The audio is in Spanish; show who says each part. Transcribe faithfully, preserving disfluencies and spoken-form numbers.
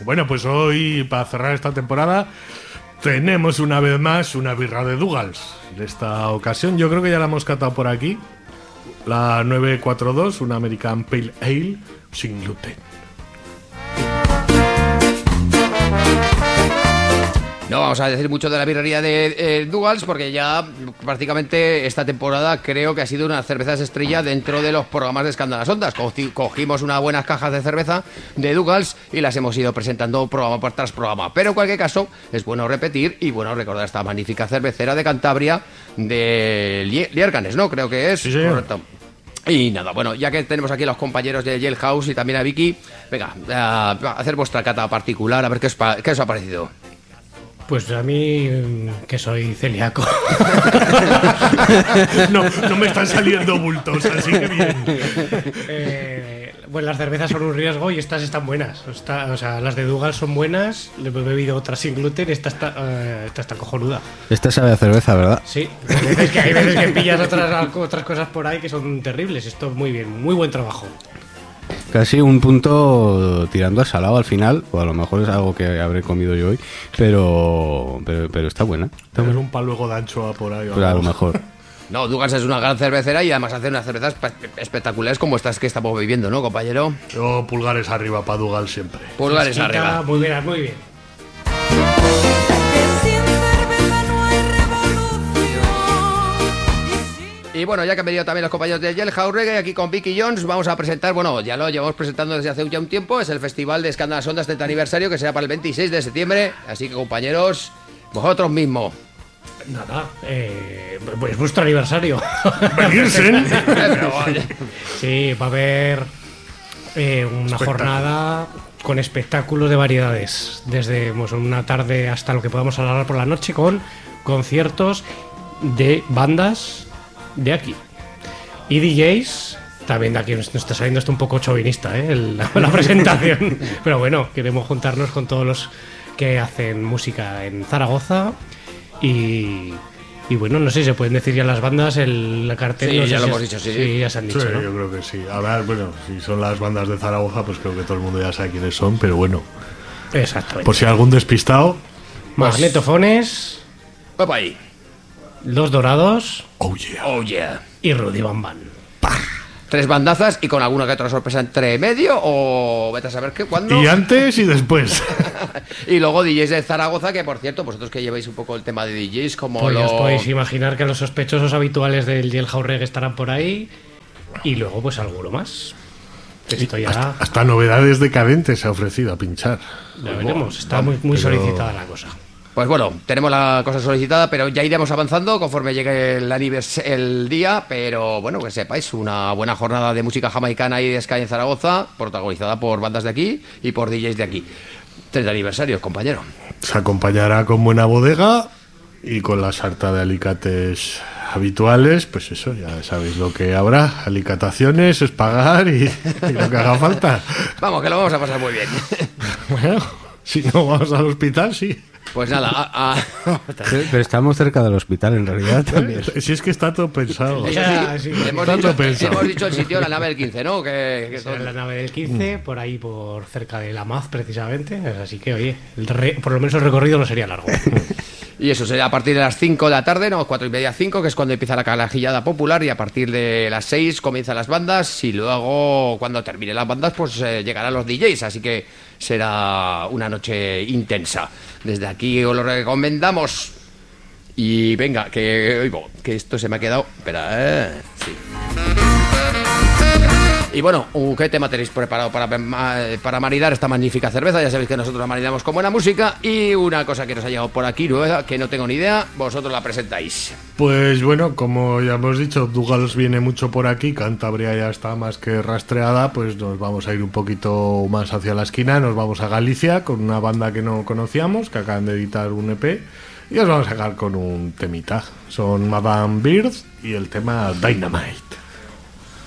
Speaker 1: Bueno, pues hoy, para cerrar esta temporada, tenemos una vez más una birra de Dougals. En esta ocasión, yo creo que ya la hemos catado por aquí. La nueve cuatro dos, una American Pale Ale sin gluten.
Speaker 2: No vamos a decir mucho de la birrería de eh, Dougals porque ya prácticamente esta temporada creo que ha sido una cerveza estrella dentro de los programas de Escándalas Ondas. Cogimos unas buenas cajas de cerveza de Dougals y las hemos ido presentando programa por tras programa. Pero en cualquier caso es bueno repetir y bueno recordar esta magnífica cervecera de Cantabria de Lierganes, ¿no? Creo que es.
Speaker 1: Sí, señor.
Speaker 2: Correcto. Y nada, bueno, ya que tenemos aquí a los compañeros de Jailhouse y también a Vicky, venga, a hacer vuestra cata particular, a ver qué os, pa- qué os ha parecido.
Speaker 3: Pues a mí, que soy celíaco.
Speaker 1: no, no me están saliendo bultos, así que bien.
Speaker 3: Eh, bueno, las cervezas son un riesgo y estas están buenas. Está, o sea, las de Dougals son buenas. Le he bebido otras sin gluten. Esta está, uh, esta está cojonuda.
Speaker 4: Esta sabe a cerveza, ¿verdad?
Speaker 3: Sí. Hay veces que, hay veces que pillas otras, otras cosas por ahí que son terribles. Esto muy bien, muy buen trabajo.
Speaker 4: Casi un punto tirando a salado al final, o a lo mejor es algo que habré comido yo hoy, pero pero, pero está buena. Está
Speaker 1: Tener
Speaker 4: buena.
Speaker 1: un paluego de anchoa por ahí.
Speaker 4: Pero a lo mejor.
Speaker 2: No, Dougals es una gran cervecera y además hace unas cervezas espectaculares como estas que estamos viviendo, ¿no, compañero?
Speaker 1: Yo pulgares arriba para Dougals siempre.
Speaker 2: Pulgares
Speaker 3: Fresquita,
Speaker 2: arriba.
Speaker 3: Muy bien, muy bien.
Speaker 2: Y bueno, ya que han venido también los compañeros de Jailhouse Reggae, aquí con Vicky Jones, vamos a presentar, bueno, ya lo llevamos presentando desde hace ya un tiempo, es el Festival de Escándalas Ondas treinta aniversario, que será para el veintiséis de septiembre, así que compañeros, vosotros mismos.
Speaker 3: Nada, eh, pues vuestro aniversario.
Speaker 1: Venirse.
Speaker 2: Pero, oye,
Speaker 3: Sí, va a haber eh, una jornada con espectáculos de variedades, desde pues, una tarde hasta lo que podamos alargar por la noche, con conciertos de bandas de aquí y D Js también de aquí. Nos está saliendo esto un poco chauvinista, ¿eh? El- la, la presentación, pero bueno, queremos juntarnos con todos los que hacen música en Zaragoza y, y bueno, no sé si se pueden decir ya las bandas, el la cartel.
Speaker 2: Sí,
Speaker 3: no sé
Speaker 2: ya
Speaker 3: si
Speaker 2: lo
Speaker 3: es-
Speaker 2: hemos dicho, sí.
Speaker 3: sí, ya se han
Speaker 1: Sí,
Speaker 3: dicho, ¿no?
Speaker 1: yo creo que sí. A ver, bueno, si son las bandas de Zaragoza, pues creo que todo el mundo ya sabe quiénes son, pero bueno,
Speaker 3: Exactamente.
Speaker 1: por si hay algún despistado.
Speaker 3: Magnetofones,
Speaker 2: va para ahí.
Speaker 3: Los Dorados
Speaker 1: Oh yeah.
Speaker 2: Oh yeah.
Speaker 3: y Rudy Van Van.
Speaker 2: Tres bandazas y con alguna que otra sorpresa entre medio o vete a saber qué, cuándo.
Speaker 1: Y antes y después.
Speaker 2: Y luego D Js de Zaragoza, que por cierto, vosotros que lleváis un poco el tema de D Js, como
Speaker 3: Pues ya
Speaker 2: lo...
Speaker 3: os podéis imaginar que los sospechosos habituales del Jailhouse Reggae estarán por ahí. Y luego, pues alguno más. Esto ya
Speaker 1: hasta, hasta novedades decadentes se ha ofrecido a pinchar.
Speaker 3: ya veremos. Está muy, muy
Speaker 1: Pero-
Speaker 3: solicitada la cosa.
Speaker 2: Pues bueno, tenemos la cosa solicitada, pero ya iremos avanzando conforme llegue el anivers el día. Pero bueno, que sepáis, una buena jornada de música jamaicana y de ska en Zaragoza, protagonizada por bandas de aquí y por D Js de aquí. treinta aniversarios, compañero.
Speaker 1: Se acompañará con buena bodega y con la sarta de alicates habituales. Pues eso, ya sabéis lo que habrá. Alicataciones, es pagar y, y lo que haga falta.
Speaker 2: Vamos, que lo vamos a pasar muy bien.
Speaker 1: Bueno, si no vamos al hospital, sí.
Speaker 2: Pues nada, a, a...
Speaker 4: Pero, pero estamos cerca del hospital en realidad también.
Speaker 1: Si es que está todo pensado.
Speaker 2: Eso
Speaker 3: Ya,
Speaker 2: sí,
Speaker 3: sí.
Speaker 2: hemos,
Speaker 1: Tanto
Speaker 2: dicho,
Speaker 1: pensado.
Speaker 2: hemos dicho el sitio, la nave del quince, ¿no? Que, que
Speaker 3: Será en
Speaker 2: todo-
Speaker 3: la nave del quince, por ahí, por cerca de la Maz, precisamente. Así que, oye, el re- por lo menos el recorrido no sería largo.
Speaker 2: Y eso será a partir de las cinco de la tarde, no, cuatro y media, cinco, que es cuando empieza la calajillada popular, y a partir de las seis comienzan las bandas, y luego cuando terminen las bandas, pues eh, llegarán los D Js, así que será una noche intensa. Desde aquí os lo recomendamos. Y venga, que oigo, que esto se me ha quedado. Espera, eh, sí. Y bueno, uh, ¿qué tema tenéis preparado para, para maridar esta magnífica cerveza? Ya sabéis que nosotros la maridamos con buena música. Y una cosa que nos ha llegado por aquí nueva, que no tengo ni idea, vosotros la presentáis.
Speaker 1: Pues bueno, como ya hemos dicho, Dougals viene mucho por aquí, Cantabria ya está más que rastreada, pues nos vamos a ir un poquito más hacia la esquina, nos vamos a Galicia con una banda que no conocíamos, que acaban de editar un E P, y os vamos a sacar con un temita. Son Madame Bird y el tema Dynamite.